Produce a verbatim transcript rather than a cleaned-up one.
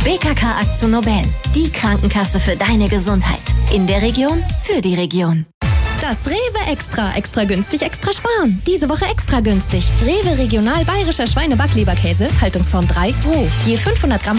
B K K Akzo Nobel, die Krankenkasse für deine Gesundheit. In der Region, für die Region. Das Rewe Extra. Extra günstig, extra sparen. Diese Woche extra günstig. Rewe Regional Bayerischer Schweine-Backleberkäse, Haltungsform drei, roh. Je fünfhundert Gramm